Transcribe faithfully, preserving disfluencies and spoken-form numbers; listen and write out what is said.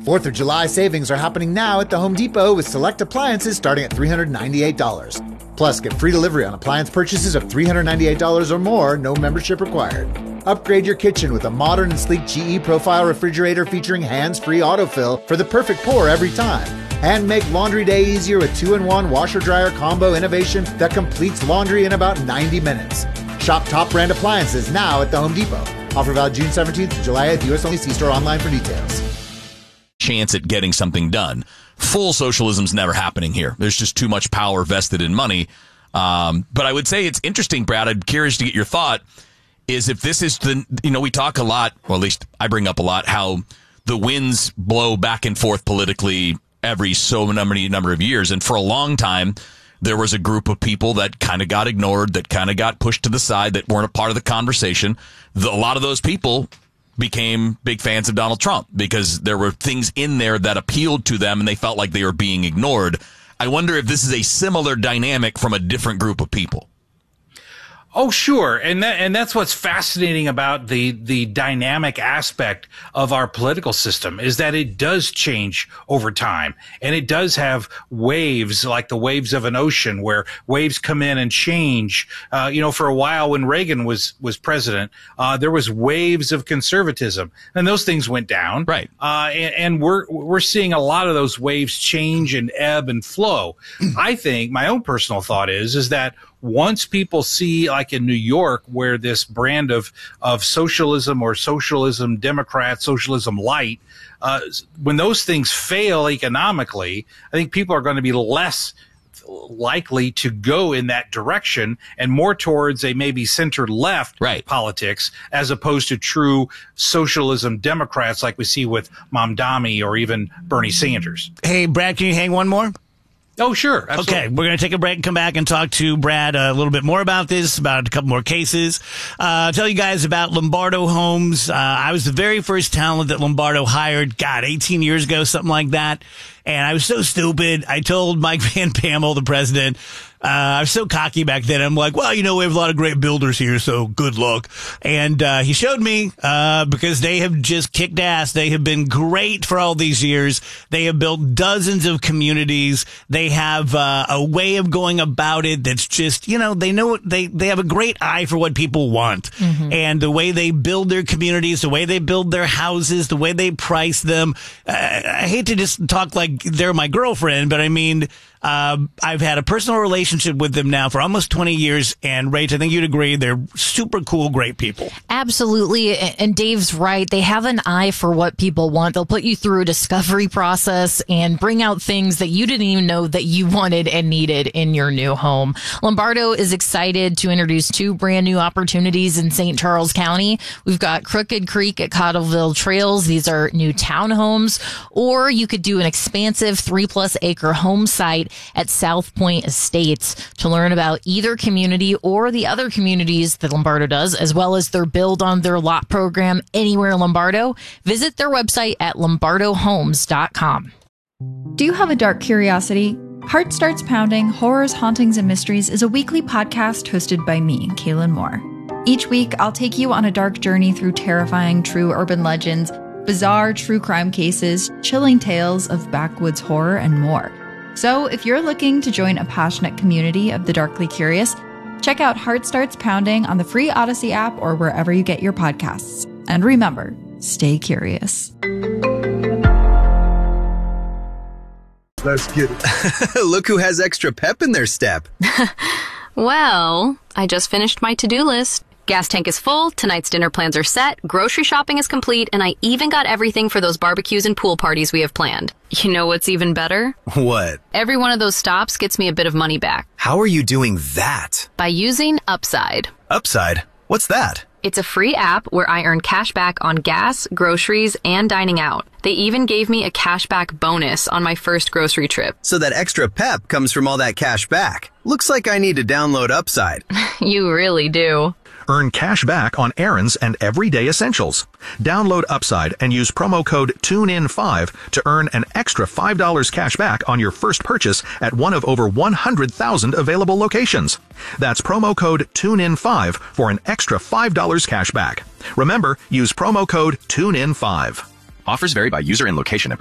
fourth of July savings are happening now at the Home Depot with select appliances starting at three hundred ninety-eight dollars. Plus, get free delivery on appliance purchases of three hundred ninety-eight dollars or more, no membership required. Upgrade your kitchen with a modern and sleek G E Profile refrigerator featuring hands-free autofill for the perfect pour every time. And make laundry day easier with two in one washer-dryer combo innovation that completes laundry in about ninety minutes. Shop top brand appliances now at the Home Depot. Offer valid June seventeenth to July eighth. U S only. See store online for details. Chance at getting something done. Full socialism's never happening here. There's just too much power vested in money. Um, but I would say it's interesting, Brad. I'm curious to get your thought. Is if this is the, you know, we talk a lot, or at least I bring up a lot, how the winds blow back and forth politically every so many number of years. And for a long time, there was a group of people that kind of got ignored, that kind of got pushed to the side, that weren't a part of the conversation. The, a lot of those people became big fans of Donald Trump because there were things in there that appealed to them and they felt like they were being ignored. I wonder if this is a similar dynamic from a different group of people. Oh, sure. And that, and that's what's fascinating about the, the dynamic aspect of our political system is that it does change over time. And it does have waves, like the waves of an ocean, where waves come in and change. Uh, you know, for a while when Reagan was, was president, uh, there was waves of conservatism and those things went down. Right. Uh, and, and we're, we're seeing a lot of those waves change and ebb and flow. I think my own personal thought is, is that once people see, like in New York, where this brand of, of socialism or socialism Democrat, socialism light, uh, when those things fail economically, I think people are going to be less likely to go in that direction and more towards a maybe center left right. politics, as opposed to true socialism Democrats like we see with Mamdani or even Bernie Sanders. Hey, Brad, can you hang one more? Oh, sure. Absolutely. Okay, we're going to take a break and come back and talk to Brad a little bit more about this, about a couple more cases. Uh, tell you guys about Lombardo Homes. Uh, I was the very first talent that Lombardo hired, God, eighteen years ago, something like that. And I was so stupid. I told Mike Van Pammel, the president, uh, I was so cocky back then. I'm like, well, you know, we have a lot of great builders here, so good luck. And uh, he showed me uh, because they have just kicked ass. They have been great for all these years. They have built dozens of communities. They have uh, a way of going about it that's just, you know, they know what they, they have a great eye for what people want. Mm-hmm. And the way they build their communities, the way they build their houses, the way they price them. Uh, I hate to just talk like they're my girlfriend, but I mean, uh, I've had a personal relationship with them now for almost twenty years. And Rach, I think you'd agree, they're super cool, great people. Absolutely. And Dave's right. They have an eye for what people want. They'll put you through a discovery process and bring out things that you didn't even know that you wanted and needed in your new home. Lombardo is excited to introduce two brand new opportunities in Saint Charles County. We've got Crooked Creek at Cottleville Trails. These are new townhomes, or you could do an expansive three plus acre home site at South Point Estates. To learn about either community or the other communities that Lombardo does, as well as their build on their lot program anywhere Lombardo, visit their website at lombardo homes dot com. Do you have a dark curiosity? Heart Starts Pounding, Horrors, Hauntings, and Mysteries is a weekly podcast hosted by me, Kaylin Moore. Each week, I'll take you on a dark journey through terrifying true urban legends, bizarre true crime cases, chilling tales of backwoods horror, and more. So if you're looking to join a passionate community of the darkly curious, check out Heart Starts Pounding on the free Odyssey app or wherever you get your podcasts. And remember, stay curious. Let's get it. Look who has extra pep in their step. Well, I just finished my to-do list. Gas tank is full, tonight's dinner plans are set, grocery shopping is complete, and I even got everything for those barbecues and pool parties we have planned. You know what's even better? What? Every one of those stops gets me a bit of money back. How are you doing that? By using Upside. Upside? What's that? It's a free app where I earn cash back on gas, groceries, and dining out. They even gave me a cashback bonus on my first grocery trip. So that extra pep comes from all that cash back. Looks like I need to download Upside. You really do. Earn cash back on errands and everyday essentials. Download Upside and use promo code tune in five to earn an extra five dollars cash back on your first purchase at one of over one hundred thousand available locations. That's promo code tune in five for an extra five dollars cash back. Remember, use promo code tune in five. Offers vary by user and location and